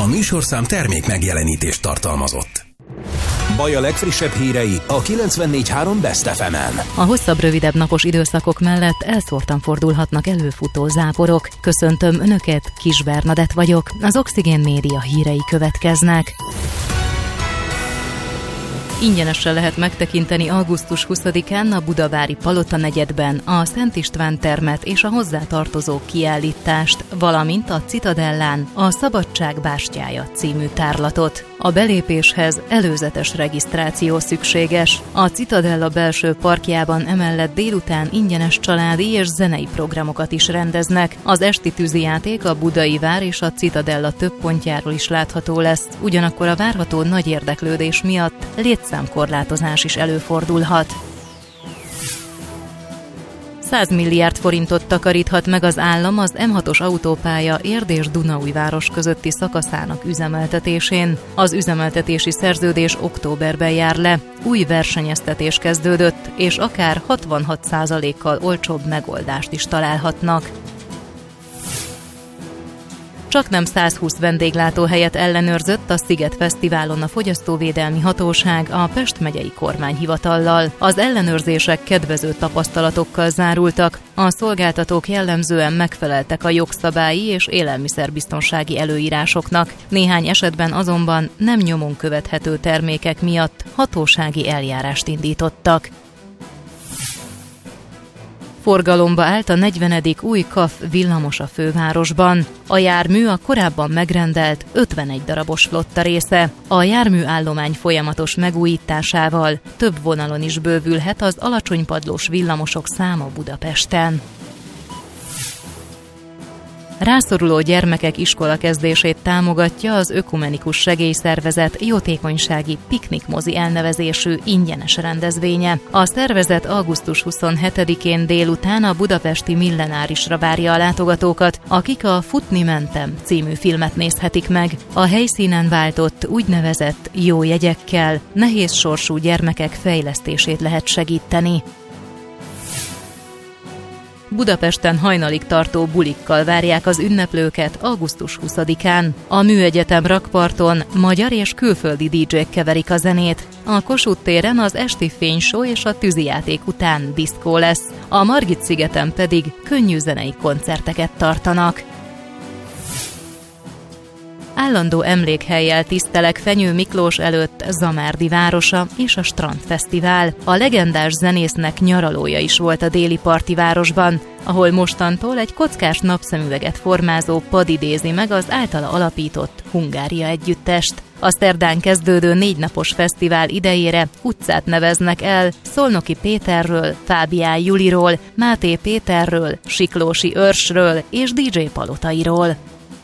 A műsorszám termék megjelenítést tartalmazott. Baj a legfrissebb hírei a 94.3 Best FM-en. A hosszabb, rövidebb napos időszakok mellett elszórtan fordulhatnak előfutó záporok. Köszöntöm Önöket, Kis Bernadett vagyok. Az Oxigén Média hírei következnek. Ingyenesen lehet megtekinteni augusztus 20-án a budavári Palota negyedben a Szent István termet és a hozzátartozó kiállítást, valamint a Citadellán a Szabadság bástyája című tárlatot. A belépéshez előzetes regisztráció szükséges. A Citadella belső parkjában emellett délután ingyenes családi és zenei programokat is rendeznek. Az esti tűzijáték a Budai Vár és a Citadella több pontjáról is látható lesz. Ugyanakkor a várható nagy érdeklődés miatt létszámkorlátozás is előfordulhat. 100 milliárd forintot takaríthat meg az állam az M6-os autópálya Érd és Dunaújváros közötti szakaszának üzemeltetésén. Az üzemeltetési szerződés októberben jár le. Új versenyeztetés kezdődött, és akár 66%-kal olcsóbb megoldást is találhatnak. Csaknem 120 vendéglátóhelyet ellenőrzött a Sziget Fesztiválon a Fogyasztóvédelmi Hatóság a Pest megyei kormányhivatallal. Az ellenőrzések kedvező tapasztalatokkal zárultak. A szolgáltatók jellemzően megfeleltek a jogszabályi és élelmiszerbiztonsági előírásoknak. Néhány esetben azonban nem nyomon követhető termékek miatt hatósági eljárást indítottak. Forgalomba állt a 40. új KAF villamos a fővárosban. A jármű a korábban megrendelt 51 darabos flotta része. A járműállomány folyamatos megújításával több vonalon is bővülhet az alacsonypadlós villamosok száma Budapesten. Rászoruló gyermekek iskolakezdését támogatja az Ökumenikus Segélyszervezet jótékonysági piknikmozi elnevezésű ingyenes rendezvénye. A szervezet augusztus 27-én délután a budapesti Millenárisra várja a látogatókat, akik a Futni mentem című filmet nézhetik meg. A helyszínen váltott úgynevezett jó jegyekkel nehéz sorsú gyermekek fejlesztését lehet segíteni. Budapesten hajnalig tartó bulikkal várják az ünneplőket augusztus 20-án. A Műegyetem rakparton magyar és külföldi DJ-k keverik a zenét. A Kossuth téren az esti fényshow és a tűzijáték után diszkó lesz. A Margit-szigeten pedig könnyű zenei koncerteket tartanak. Állandó emlékhellyel tisztelek Fenyő Miklós előtt Zamárdi városa és a Strandfesztivál. A legendás zenésznek nyaralója is volt a déli parti városban, ahol mostantól egy kockás napszemüveget formázó pad idézi meg az általa alapított Hungária együttest. A szerdán kezdődő 4 napos fesztivál idejére utcát neveznek el Szolnoki Péterről, Fábián Juliról, Máté Péterről, Siklósi Őrsről és DJ Palotairól.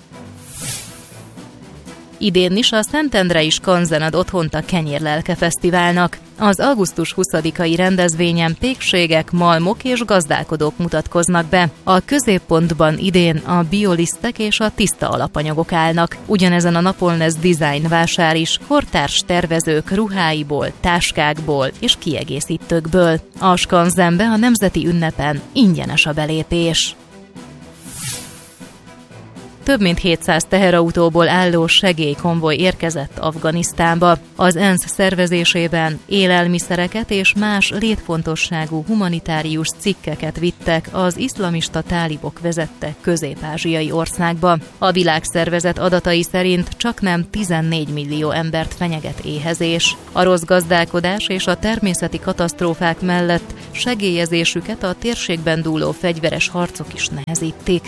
Idén is a Szentendrei Skanzen ad otthont a Kenyérlelke Fesztiválnak. Az augusztus 20-ai rendezvényen pékségek, malmok és gazdálkodók mutatkoznak be. A középpontban idén a biolisztek és a tiszta alapanyagok állnak. Ugyanezen a napon lesz design vásár is, kortárs tervezők ruháiból, táskákból és kiegészítőkből. A Skanzenbe a nemzeti ünnepen ingyenes a belépés. Több mint 700 teherautóból álló segélykonvoj érkezett Afganisztánba. Az ENSZ szervezésében élelmiszereket és más létfontosságú humanitárius cikkeket vittek az iszlamista tálibok vezette közép-ázsiai országba. A világszervezet adatai szerint csaknem 14 millió embert fenyeget éhezés. A rossz gazdálkodás és a természeti katasztrófák mellett segélyezésüket a térségben dúló fegyveres harcok is nehezítik.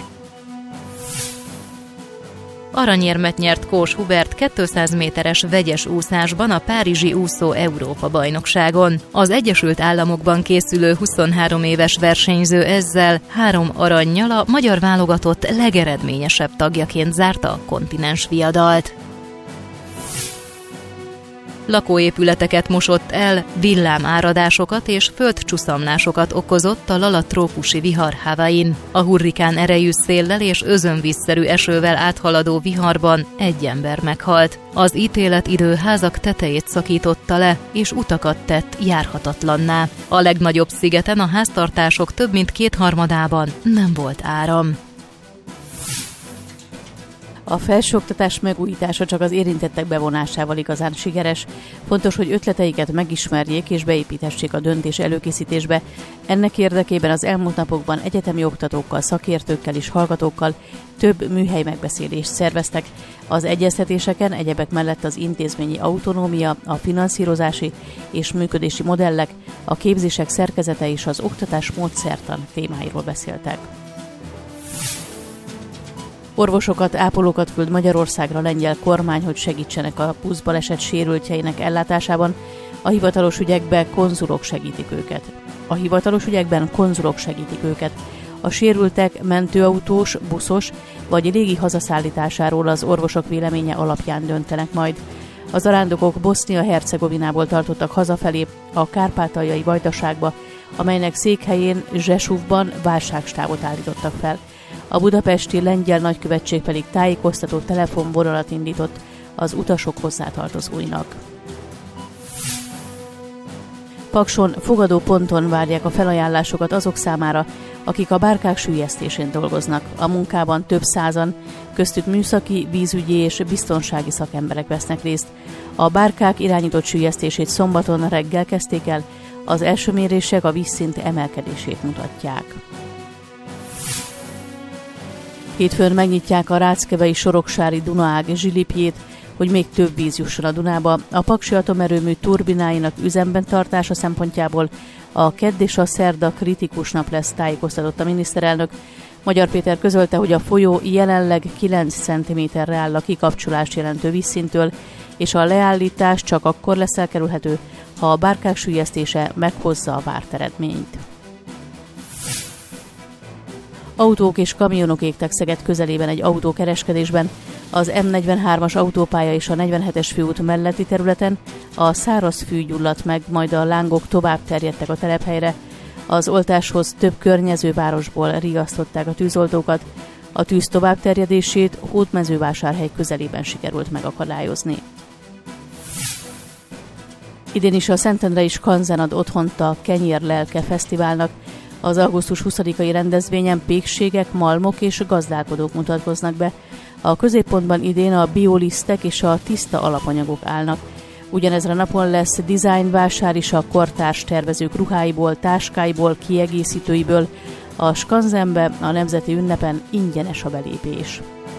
Aranyérmet nyert Kós Hubert 200 méteres vegyes úszásban a párizsi úszó Európa-bajnokságon. Az Egyesült Államokban készülő 23 éves versenyző ezzel 3 arannyal a magyar válogatott legeredményesebb tagjaként zárta a kontinens viadalt. Lakóépületeket mosott el, villámáradásokat és földcsuszamlásokat okozott a Lala trópusi vihar Hawaiin. A hurrikán erejű széllel és özönvízszerű esővel áthaladó viharban 1 ember meghalt. Az ítéletidő házak tetejét szakította le, és utakat tett járhatatlanná. A legnagyobb szigeten a háztartások több mint 2/3-ában nem volt áram. A felsőoktatás megújítása csak az érintettek bevonásával igazán sikeres. Fontos, hogy ötleteiket megismerjék és beépíthessék a döntés előkészítésbe. Ennek érdekében az elmúlt napokban egyetemi oktatókkal, szakértőkkel és hallgatókkal több műhely megbeszélést szerveztek. Az egyeztetéseken egyebek mellett az intézményi autonómia, a finanszírozási és működési modellek, a képzések szerkezete és az oktatás módszertan témáiról beszéltek. Orvosokat, ápolókat küld Magyarországra a lengyel kormány, hogy segítsenek a buszbaleset sérültjeinek ellátásában. A hivatalos ügyekben konzulok segítik őket. A sérültek mentőautós, buszos vagy légi hazaszállításáról az orvosok véleménye alapján döntenek majd. A zarándokok Bosznia-Hercegovinából tartottak hazafelé a kárpátaljai Vajdaságba, amelynek székhelyén Zsesúvban válságstábot állítottak fel. A budapesti lengyel nagykövetség pedig tájékoztató telefonvonalat indított az utasok hozzátartozóinak. Pakson fogadó ponton várják a felajánlásokat azok számára, akik a bárkák süllyesztésén dolgoznak. A munkában több százan, köztük műszaki, vízügyi és biztonsági szakemberek vesznek részt. A bárkák irányított süllyesztését szombaton reggel kezdték el, az első mérések a vízszint emelkedését mutatják. Hétfőn megnyitják a ráckevei soroksári Dunaág zsilipjét, hogy még több víz jusson a Dunába. A paksi atomerőmű turbináinak üzemben tartása szempontjából a kedd és a szerda kritikus nap lesz, tájékoztatott a miniszterelnök. Magyar Péter közölte, hogy a folyó jelenleg 9 cm-re áll a kikapcsolást jelentő vízszinttől, és a leállítás csak akkor lesz elkerülhető, ha a bárkák süllyesztése meghozza a várt eredményt. Autók és kamionok égtek Szeged közelében egy autókereskedésben. Az M43-as autópálya és a 47-es főút melletti területen a száraz fű gyulladt meg, majd a lángok tovább terjedtek a telephelyre. Az oltáshoz több környező városból riasztották a tűzoltókat. A tűz továbbterjedését Hódmezővásárhely közelében sikerült megakadályozni. Idén is a Szentendrei Skanzen ad otthont a Kenyér Lelke Fesztiválnak. Az augusztus 20-ai rendezvényen pékségek, malmok és gazdálkodók mutatkoznak be. A középpontban idén a biolisztek és a tiszta alapanyagok állnak. Ugyanezen a napon lesz dizájnvásár is a kortárs tervezők ruháiból, táskáiból, kiegészítőiből. A Skanzenbe a nemzeti ünnepen ingyenes a belépés.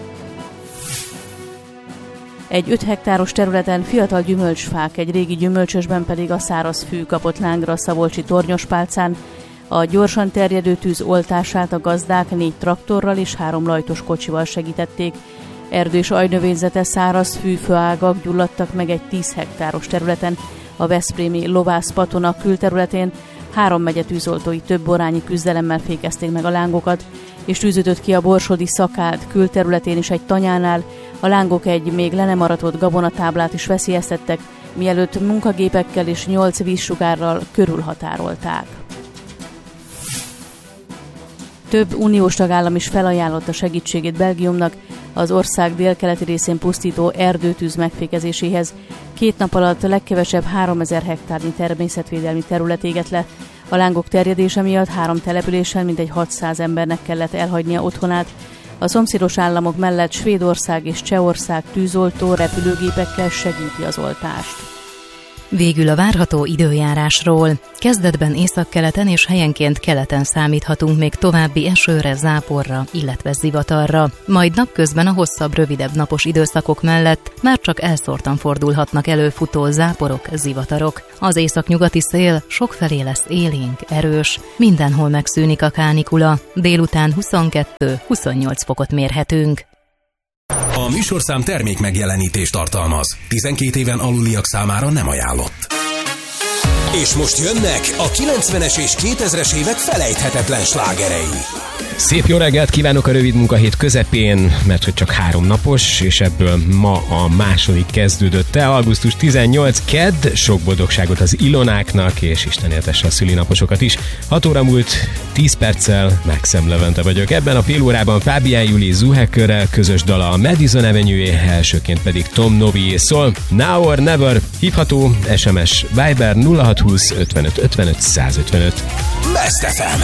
Egy 5 hektáros területen fiatal gyümölcsfák, egy régi gyümölcsösben pedig a száraz fű kapott lángra a szabolcsi Tornyospálcán. A gyorsan terjedő tűz oltását a gazdák 4 traktorral és 3 lajtos kocsival segítették. Erdő és ajnövényzete száraz fűfőágak gyulladtak meg egy 10 hektáros területen, a veszprémi Lovász-Patona külterületén. 3 megye tűzoltói több orányi küzdelemmel fékezték meg a lángokat, és tűzütött ki a borsodi Szakád külterületén is egy tanyánál. A lángok egy még le nem aratott gabonatáblát is veszélyeztettek, mielőtt munkagépekkel és 8 vízsugárral körülhatárolták. Több uniós tagállam is felajánlotta segítségét Belgiumnak az ország délkeleti részén pusztító erdőtűz megfékezéséhez. 2 nap alatt legkevesebb 3000 hektárnyi természetvédelmi terület égett le. A lángok terjedése miatt 3 településen mintegy 600 embernek kellett elhagynia otthonát. A szomszédos államok mellett Svédország és Csehország tűzoltó repülőgépekkel segíti az oltást. Végül a várható időjárásról. Kezdetben északkeleten és helyenként keleten számíthatunk még további esőre, záporra, illetve zivatarra. Majd napközben a hosszabb, rövidebb napos időszakok mellett már csak elszórtan fordulhatnak elő futó záporok, zivatarok. Az északnyugati szél sokfelé lesz élénk, erős. Mindenhol megszűnik a kánikula. Délután 22-28 fokot mérhetünk. A műsorszám termék megjelenítést tartalmaz. 12 éven aluliak számára nem ajánlott. És most jönnek a 90-es és 2000-es évek felejthetetlen slágerei. Szép jó reggelt kívánok a rövid munkahét közepén, mert hogy csak 3 napos, és ebből ma a második kezdődött el. Augusztus 18, kedd, sok boldogságot az Ilonáknak, és Isten éltesse a szülinaposokat is. 6 óra múlt 10 perccel, Maxem Levente vagyok. Ebben a fél órában Fábián Juli Zuhekörrel közös dala a Madison Avenue-é, elsőként pedig Tom Novi szól. Now or Never, hívható, SMS Viber 0620 55 55 155. Best FM.